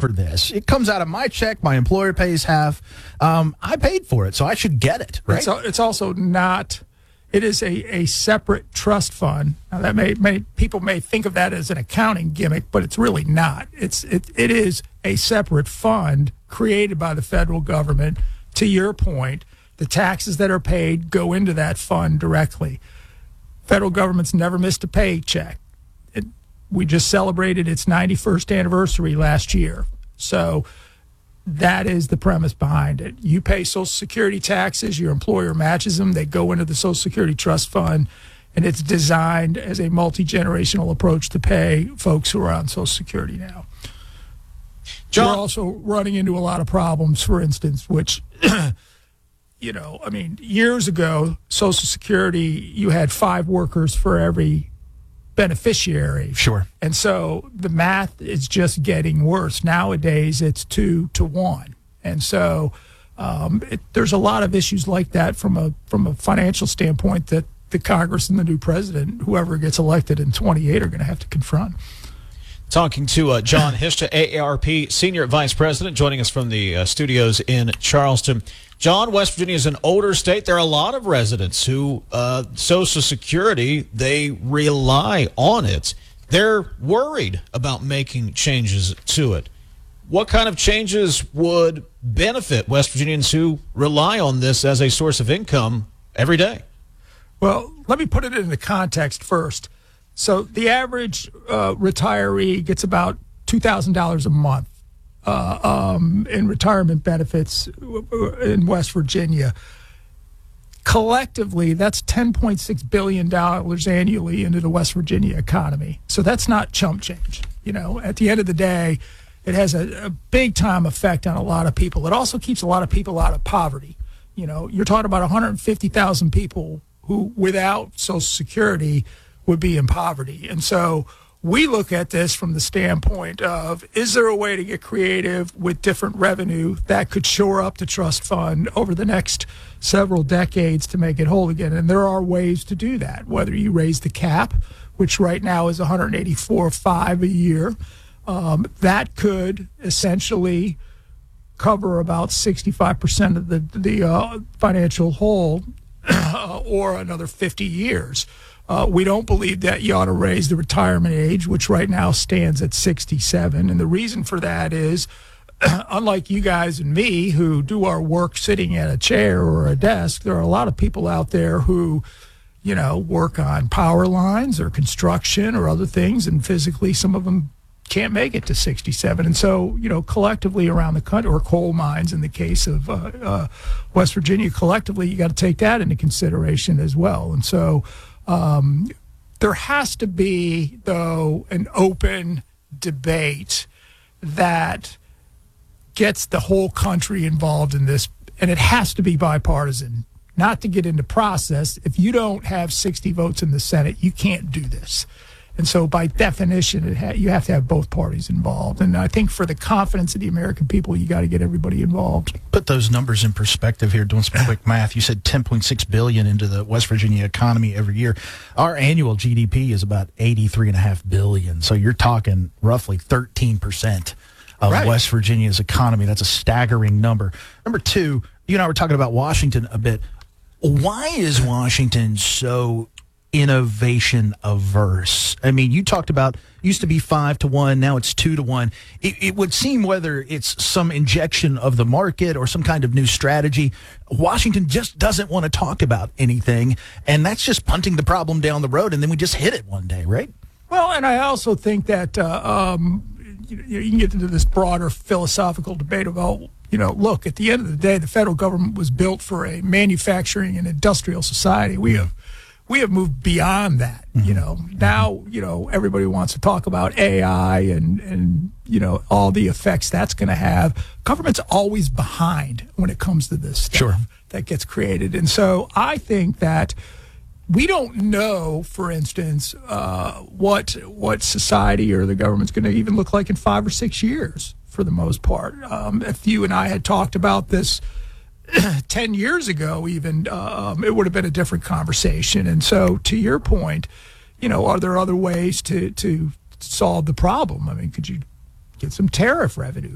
for this. It comes out of my check. My employer pays half. I paid for it, so I should get it, right? It's also not. It is a separate trust fund. Now that people may think of that as an accounting gimmick, but it's really not. It is a separate fund created by the federal government. To your point, the taxes that are paid go into that fund directly. Federal government's never missed a paycheck. We just celebrated its 91st anniversary last year. So that is the premise behind it. You pay Social Security taxes, your employer matches them, they go into the Social Security Trust Fund, and it's designed as a multi-generational approach to pay folks who are on Social Security now. John, we're also running into a lot of problems, for instance, which, years ago, Social Security, you had 5 workers for every beneficiary. Sure. And so the math is just getting worse. Nowadays, it's 2 to 1. And so there's a lot of issues like that from a financial standpoint that the Congress and the new president, whoever gets elected in 28, are going to have to confront. Talking to John Hishta, AARP Senior Vice President, joining us from the studios in Charleston. John, West Virginia is an older state. There are a lot of residents who Social Security, they rely on it. They're worried about making changes to it. What kind of changes would benefit West Virginians who rely on this as a source of income every day? Well, let me put it into context first. So the average retiree gets about $2,000 a month in retirement benefits in West Virginia. Collectively, that's $10.6 billion annually into the West Virginia economy. So that's not chump change. At the end of the day, it has a big-time effect on a lot of people. It also keeps a lot of people out of poverty. You're talking about 150,000 people who, without Social Security, would be in poverty. And so we look at this from the standpoint of, is there a way to get creative with different revenue that could shore up the trust fund over the next several decades to make it whole again? And there are ways to do that, whether you raise the cap, which right now is $184.5 a year. That could essentially cover about 65% of the financial hole or another 50 years. We don't believe that you ought to raise the retirement age, which right now stands at 67. And the reason for that is, unlike you guys and me who do our work sitting at a chair or a desk, there are a lot of people out there who, work on power lines or construction or other things, and physically some of them can't make it to 67. And so, collectively around the country, or coal mines in the case of West Virginia, collectively, you got to take that into consideration as well. And so there has to be, though, an open debate that gets the whole country involved in this, and it has to be bipartisan. Not to get into process, if you don't have 60 votes in the Senate, you can't do this. And so by definition, you have to have both parties involved. And I think for the confidence of the American people, you got to get everybody involved. Put those numbers in perspective here, doing some quick math. You said $10.6 billion into the West Virginia economy every year. Our annual GDP is about $83.5 billion. So you're talking roughly 13% of West Virginia's economy. That's a staggering number. Number two, you and I were talking about Washington a bit. Why is Washington so innovation averse? I mean, you talked about used to be 5 to 1, now it's 2 to 1. It would seem, whether it's some injection of the market or some kind of new strategy, Washington just doesn't want to talk about anything, and that's just punting the problem down the road, and then we just hit it one day, right? Well, and I also think that you can get into this broader philosophical debate about, look, at the end of the day, the federal government was built for a manufacturing and industrial society. We have moved beyond that. Now, everybody wants to talk about AI and all the effects that's going to have. Government's always behind when it comes to this stuff that gets created. And so I think that we don't know, for instance, what society or the government's going to even look like in 5 or 6 years, for the most part. If you and I had talked about this 10 years ago, even, it would have been a different conversation. And so, to your point, are there other ways to solve the problem? I mean, could you get some tariff revenue?